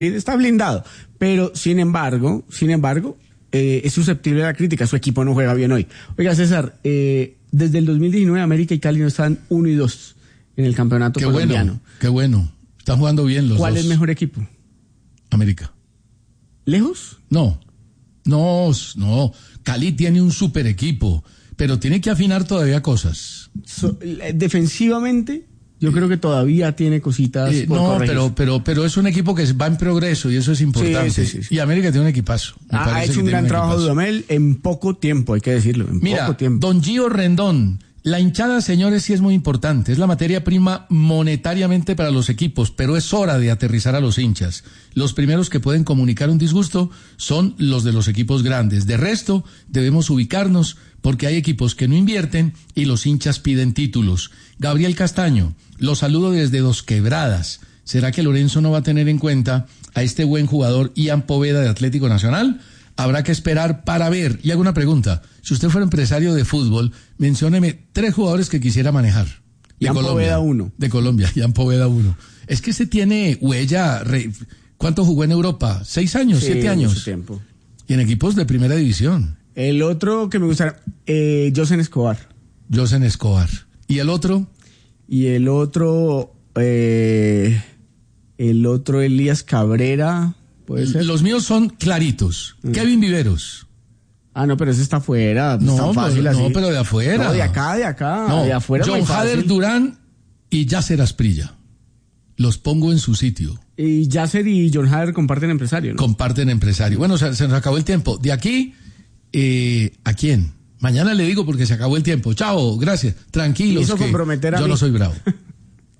está blindado. Pero, sin embargo, es susceptible a la crítica. Su equipo no juega bien hoy. Oiga, César, desde el 2019 América y Cali no están 1-2 en el campeonato colombiano. Qué bueno. Están jugando bien los dos. ¿Cuál es mejor equipo? América. ¿Lejos? No. Cali tiene un super equipo, pero tiene que afinar todavía cosas. Defensivamente, yo creo que todavía tiene cositas por corregir. pero es un equipo que va en progreso y eso es importante. Sí. Y América tiene un equipazo. Ha hecho un gran trabajo Dudamel en poco tiempo, hay que decirlo. Poco tiempo. Don Gio Rendón. La hinchada, señores, sí es muy importante. Es la materia prima monetariamente para los equipos, pero es hora de aterrizar a los hinchas. Los primeros que pueden comunicar un disgusto son los de los equipos grandes. De resto, debemos ubicarnos porque hay equipos que no invierten y los hinchas piden títulos. Gabriel Castaño, lo saludo desde Dos Quebradas. ¿Será que Lorenzo no va a tener en cuenta a este buen jugador Ian Poveda de Atlético Nacional? Habrá que esperar para ver. Y hago una pregunta. Si usted fuera empresario de fútbol, mencióneme 3 jugadores que quisiera manejar. Ian Poveda 1. De Colombia, Ian Poveda 1. Es que se tiene huella. ¿Cuánto jugó en Europa? 6 años, 7 años. Mucho tiempo. Y en equipos de primera división. El otro que me gustaría, Josen Escobar. ¿Y el otro? Elías Cabrera. ¿Puede ser? Los míos son claritos. Kevin Viveros. No, pero ese está afuera. No, tan fácil así. No, pero de afuera. No, de acá. No, de afuera. John Hader Durán y Yasser Asprilla. Los pongo en su sitio. Y Yasser y John Hader comparten empresario, ¿no? Comparten empresario. Bueno, se nos acabó el tiempo. De aquí, ¿a quién? Mañana le digo porque se acabó el tiempo. Chao, gracias. Tranquilos. Comprometer a yo mí. No soy bravo.